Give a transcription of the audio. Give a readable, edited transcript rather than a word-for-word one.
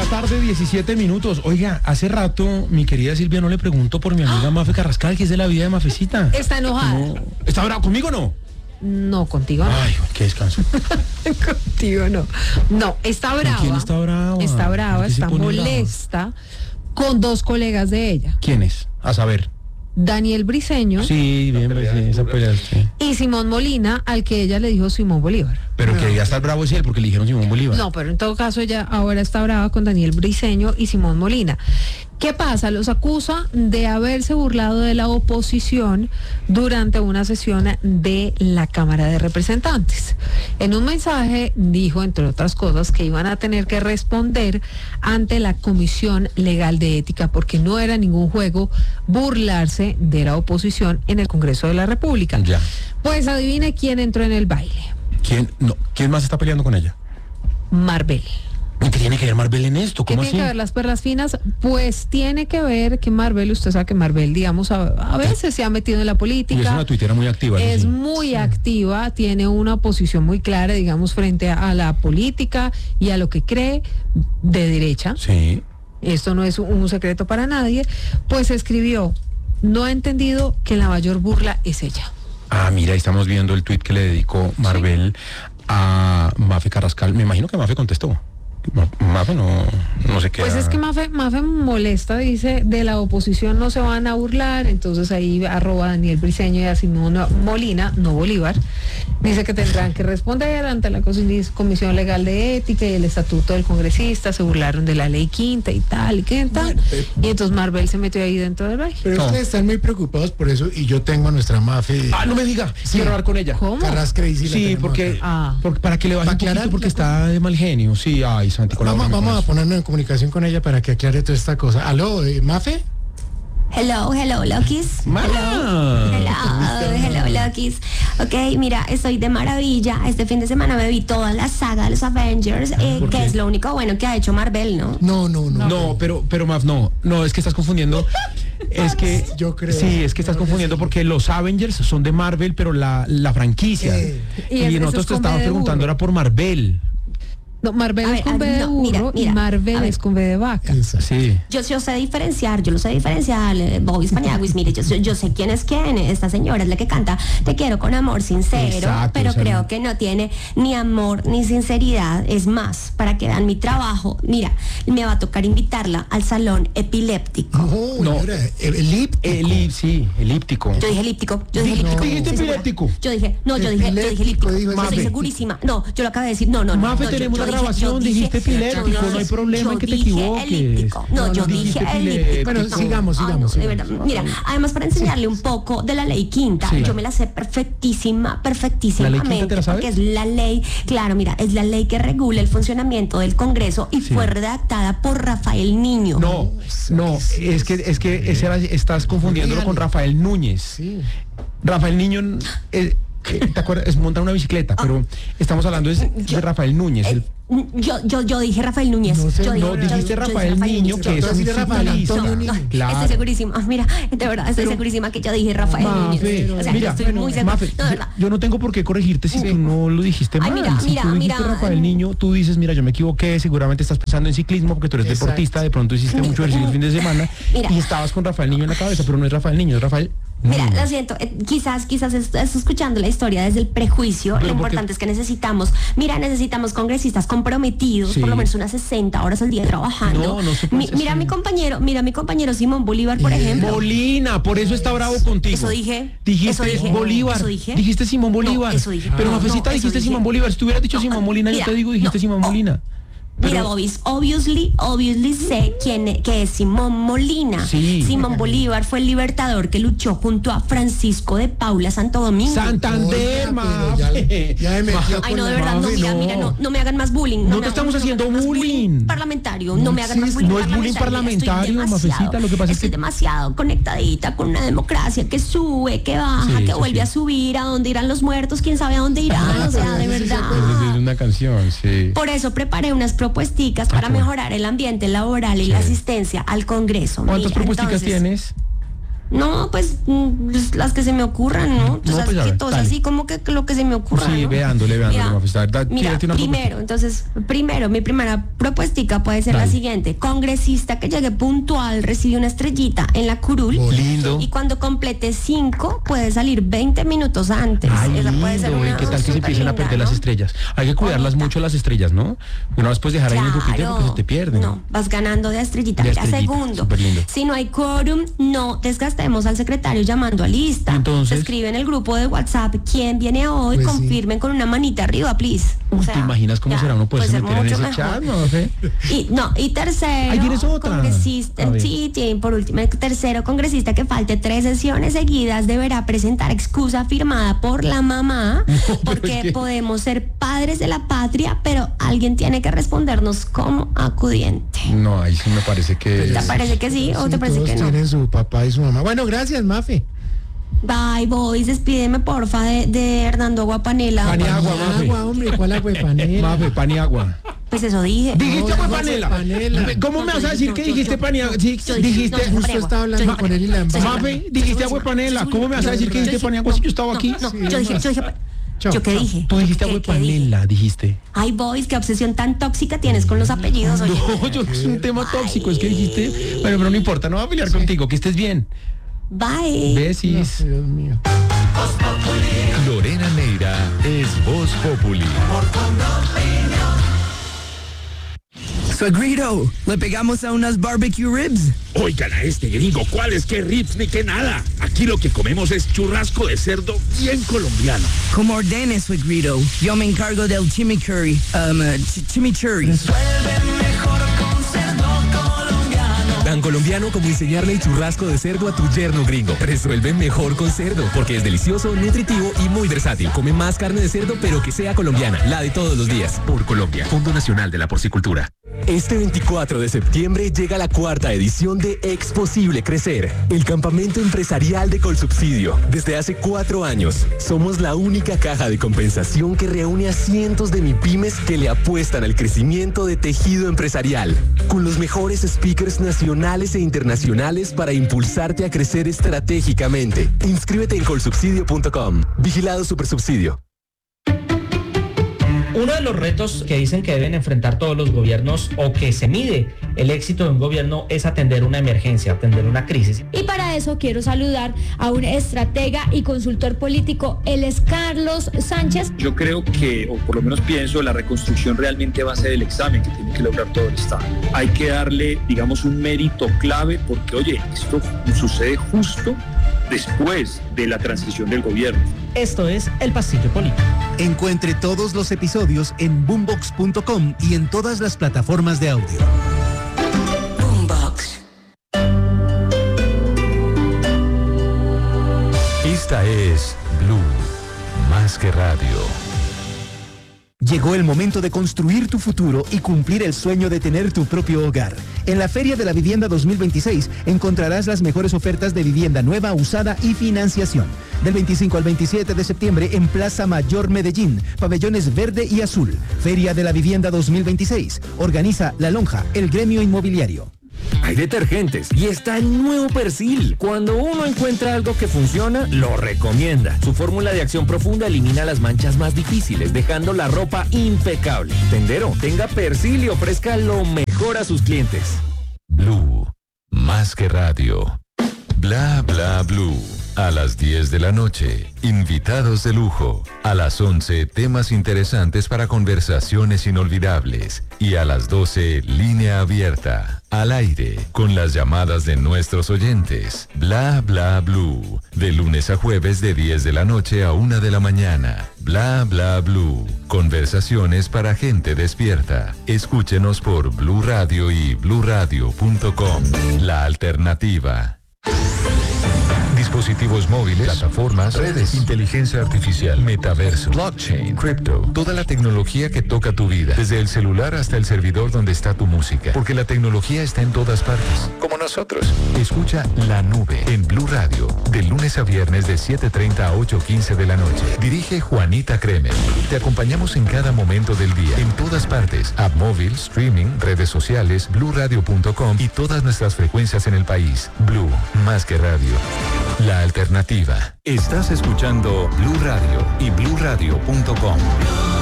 tarde, 17 minutos. Oiga, hace rato mi querida Silvia no le pregunto por mi amiga Mafe Carrascal, que es de la vida de Mafecita. Está enojada. No. ¿Está brava conmigo o no? No, contigo no. Ay, qué descanso. Contigo no. No, está brava. ¿Con quién está brava? Está brava, ¿Por qué se está pone molesta con dos colegas de ella. ¿Quiénes? A saber. Daniel Briceño Sí, bien, pues, sí, esa pelea, sí. y Simón Molina, al que ella le dijo Simón Bolívar. Pero que ya está el bravo es él, porque le dijeron Simón Bolívar. No, pero en todo caso ella ahora está brava con Daniel Briceño y Simón Molina. ¿Qué pasa? Los acusa de haberse burlado de la oposición durante una sesión de la Cámara de Representantes. En un mensaje dijo, entre otras cosas, que iban a tener que responder ante la Comisión Legal de Ética porque no era ningún juego burlarse de la oposición en el Congreso de la República. Ya. Pues adivine quién entró en el baile. ¿Quién? No, ¿quién más está peleando con ella? Marvel. ¿Qué tiene que ver Marvel en esto? ¿Qué ¿Cómo tiene así? que ver las perlas finas? Pues tiene que ver que Marvel, usted sabe que Marvel, digamos, a veces se ha metido en la política. Y es una tuitera muy activa. Es sí. muy activa, tiene una posición muy clara, digamos, frente a la política y a lo que cree de derecha. Sí. Esto no es un secreto para nadie. Pues escribió, no ha entendido que la mayor burla es ella. Ah, mira, ahí estamos viendo el tuit que le dedicó Marvel a Mafe Carrascal. Me imagino que Mafe contestó. Mafe no se queda. Pues es que Mafe molesta, dice, de la oposición no se van a burlar, entonces ahí arroba a Daniel Briceño y a Simón Molina, no Bolívar, dice que tendrán que responder ante la Comisión Legal de Ética y el Estatuto del Congresista, se burlaron de la ley quinta y tal, y qué tal, y entonces Marvel se metió ahí dentro del baile. Pero ustedes están muy preocupados por eso y yo tengo a nuestra Mafe. Ah, no me diga, quiero hablar con ella. ¿Cómo? Carrascal y Sí, porque, para que le baje Para un poquito, aclarar porque la está de mal genio. Sí, ay, Santi, colabórame con Vamos a eso. ponernos en comunicación con ella para que aclare toda esta cosa. ¿Aló, Mafe? Hello, Lokis. Ma. Hello, Lokis. Ok, mira, estoy de maravilla. Este fin de semana me vi toda la saga de los Avengers, ¿por que qué? es lo único bueno que ha hecho Marvel, ¿no? No, pero Maf, no, es que estás confundiendo. Es que Yo creo. Sí, es que estás confundiendo porque los Avengers son de Marvel, pero la franquicia. Y Y ese nosotros es te con B estábamos de preguntando, burro. era por Marvel. No, Marvel A es ver, con B de no, burro mira, y Marvel a ver. es con B de vaca. Exacto. Sí. Yo sé diferenciar, Bobby Spaniaguis, mire, yo sé quién es quién. Esta señora es la que canta Te quiero con amor sincero, Exacto, pero esa creo no. que no tiene ni amor ni sinceridad. Es más, para que vean mi trabajo, mira, me va a tocar invitarla al salón epiléptico. No. Elíptico. Elíptico. Yo dije elíptico, yo dije No. elíptico. Dijiste estoy segura. epiléptico. Yo dije Epiléptico, elíptico. dijo, Estoy Mafe. segurísima. No, yo lo acabé de decir. No. Mafe, no, tenemos yo la dije- grabación, yo dije- dijiste epiléptico, no hay problema en que te Yo dije equivoques. elíptico. No, yo dijiste dije elíptico. epiléptico. Bueno, sigamos. De verdad. Mira, además para enseñarle un poco de la ley quinta, Sí. yo me la sé perfectísimamente. ¿La ley quinta te la sabes? Porque es la ley, claro, mira, es la ley que regula el funcionamiento del Congreso y Sí. fue redactada por Rafael Niño. No, es que estás confundiéndolo con Rafael Núñez. Sí. Rafael Niño, ¿te acuerdas? Es montar una bicicleta, pero estamos hablando de Rafael Núñez. Yo dije Rafael Núñez. No sé, Yo dije- no, dijiste yo dije Rafael Niño, Núñez. que es Pero un sí de Rafael ciclista. Antonio Niño. Claro. Estoy segurísima. Mira, de verdad, estoy segurísima que yo dije Rafael Núñez. Mafe, O sea, mira, estoy muy segura. Mafe, No, de verdad. yo no tengo por qué corregirte si tú no lo dijiste Ay, mal. mira, si mira, tú dijiste mira. Rafael Niño, tú dices, mira, yo me equivoqué, seguramente estás pensando en ciclismo porque tú eres Exacto. deportista, de pronto hiciste mucho ejercicio el fin de semana Mira. y estabas con Rafael Niño en la cabeza, pero no es Rafael Niño, es Rafael Mira, Núñez. lo siento, quizás estás escuchando la historia desde el prejuicio. Pero Lo ¿por qué? importante es que necesitamos congresistas comprometidos, Sí. por lo menos unas 60 horas al día trabajando. No se puede hacer Mira así. mira mi compañero Simón Bolívar, por ejemplo. Molina, por eso está bravo contigo. Eso dije. Dijiste Eso dije. Bolívar. Eso dije. Dijiste Simón Bolívar. No, eso dije. Pero No, Mafecita eso dijiste dije. Simón Bolívar. Si tú hubieras dicho No, Simón Molina, mira, yo te digo, dijiste no, Simón Molina. Mira, Pero- Bobis, obviously sé que es Simón Molina. Sí. Simón Bolívar fue el libertador que luchó junto a Francisco de Paula Santo Domingo. Santander, Oiga, pero Mafe. ya me metió Ay, con no, de la verdad, no, Mafe, mira, no me hagan más bullying. No te me estamos hagan haciendo más bullying. parlamentario, no me hagan más existe, bullying no es bullying parlamentario, Mafecita, lo que pasa es estoy que- demasiado conectadita con una democracia que sube, que baja, Sí, que eso vuelve sí. a subir, a dónde irán los muertos, quién sabe a dónde irán, o sea, de pero eso sí se verdad. Es una canción, sí. Por eso preparé unas propuesticas para qué bueno. mejorar el ambiente laboral y la asistencia al Congreso. ¿Cuántas Mira, propuestas entonces, tienes? No, pues las que se me ocurran, ¿no? Tú sabes pues, a que ver, todo es dale. así como que lo que se me ocurra. Sí, ¿no? veándole, Mafe. Mira, primero, mi primera propuestica puede ser Dale. la siguiente. Congresista que llegue puntual recibe una estrellita en la curul. Lindo. Y cuando complete 5 puede salir 20 minutos antes. Ay, Esa puede ser lindo, una ¿y qué tal que se súper empiecen a linda, perder ¿no? las estrellas? Hay que cuidarlas Bonita. mucho las estrellas, ¿no? Una vez puedes dejar ahí en el pupitre porque se te pierden. No, vas ganando de estrellita. De Mira, estrellita, segundo, súper lindo. si no hay quórum, no desgastemos al secretario llamando a lista. Entonces, escribe en el grupo de WhatsApp quién viene hoy, Pues sí. confirmen con una manita arriba, please. uy, ¿te imaginas cómo ya, será uno poderse puede ser meter en mucho ese mejor. chat, Mafe? Y tercero, Ahí tienes otra. congresista, A ver. sí, por último, tercero congresista que falte 3 sesiones seguidas deberá presentar excusa firmada por la mamá, porque es que- podemos ser padres de la patria, pero alguien tiene que respondernos como acudiente. No, ahí sí me parece que... ¿Te parece que sí o Sí, te parece todos que no? tienen su papá y su mamá. Bueno, gracias, Mafe. Bye, boys, despídeme porfa de Hernando Aguapanela. Pan y agua, Mafe. Agua, hombre, ¿cuál agua de panela? Mafe, pan y agua. Pues eso dije. Dijiste agua no, panela. panela. ¿Cómo me vas a decir que dijiste pan y agua? Sí, yo- dijiste... no, Justo estaba hablando con él y la embarrada. Mafe, dijiste agua panela. ¿Cómo me vas a decir que dijiste pan y agua si yo estaba aquí? No, Sí, yo dije, Chao, ¿yo qué chao. dije? Tú dijiste ¿Qué- agua qué dije? panela, dijiste. Ay, boys, qué obsesión tan tóxica tienes con los apellidos, oye. No, es un tema tóxico, es que dijiste... Bueno, pero no importa, no voy a pelear contigo, que estés bien. Bye. Besis. Dios mío. Lorena Neira es Voz Populi. Suegrito, ¿le pegamos a unas barbecue ribs? Oigan a este gringo, ¿cuáles qué ribs ni qué nada? Aquí lo que comemos es churrasco de cerdo bien colombiano. Como ordene, suegrito. Yo me encargo del chimichurri. Chimichurri. Tan colombiano como enseñarle el churrasco de cerdo a tu yerno gringo. Resuelve mejor con cerdo, porque es delicioso, nutritivo y muy versátil. Come más carne de cerdo, pero que sea colombiana, la de todos los días. Por Colombia, Fondo Nacional de la Porcicultura. Este 24 de septiembre llega la 4ª edición de Exposible Crecer, el campamento empresarial de Colsubsidio. Desde hace 4 años, somos la única caja de compensación que reúne a cientos de MIPYMES que le apuestan al crecimiento de tejido empresarial, con los mejores speakers nacionales e internacionales para impulsarte a crecer estratégicamente. Inscríbete en colsubsidio.com. Vigilado Supersubsidio. Uno de los retos que dicen que deben enfrentar todos los gobiernos o que se mide el éxito de un gobierno es atender una emergencia, atender una crisis. Y para eso quiero saludar a un estratega y consultor político, él es Carlos Sánchez. Yo creo que, o por lo menos pienso, la reconstrucción realmente va a ser el examen que tiene que lograr todo el Estado. Hay que darle, digamos, un mérito clave porque, oye, esto sucede justo después de la transición del gobierno. Esto es El Pasillo Político. Encuentre todos los episodios en boombox.com y en todas las plataformas de audio. Boombox. Esta es Blue, más que radio. Llegó el momento de construir tu futuro y cumplir el sueño de tener tu propio hogar. En la Feria de la Vivienda 2026 encontrarás las mejores ofertas de vivienda nueva, usada y financiación. Del 25 al 27 de septiembre en Plaza Mayor Medellín, pabellones verde y azul. Feria de la Vivienda 2026. Organiza La Lonja, el gremio inmobiliario. Hay detergentes y está el nuevo Persil. Cuando uno encuentra algo que funciona, lo recomienda. Su fórmula de acción profunda elimina las manchas más difíciles, dejando la ropa impecable. Tendero, tenga Persil y ofrezca lo mejor a sus clientes. Blue, más que radio. Bla bla blue. A las 10 de la noche, invitados de lujo. A las 11, temas interesantes para conversaciones inolvidables. Y a las 12, línea abierta. Al aire, con las llamadas de nuestros oyentes. Bla bla blue. De lunes a jueves de 10 de la noche a 1 de la mañana. Bla bla blue. Conversaciones para gente despierta. Escúchenos por Blue Radio y bluradio.com. La alternativa. Disponible dispositivos móviles, plataformas, redes, inteligencia artificial, metaverso, blockchain, cripto, toda la tecnología que toca tu vida, desde el celular hasta el servidor donde está tu música, porque la tecnología está en todas partes, como nosotros. Escucha La Nube en Blue Radio, de lunes a viernes de 7:30 a 8:15 de la noche. Dirige Juanita Kremer. Te acompañamos en cada momento del día, en todas partes, app móvil, streaming, redes sociales, bluradio.com y todas nuestras frecuencias en el país. Blue, más que radio. La alternativa. Estás escuchando Blue Radio y bluradio.com.